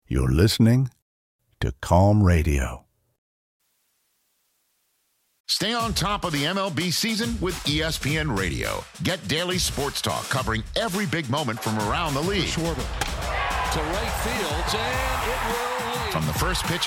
You're listening to Calm Radio. Stay on top of the MLB season with ESPN Radio. Get daily sports talk covering every big moment from around the league. Schwarber to right field, and it will leave. From the first pitch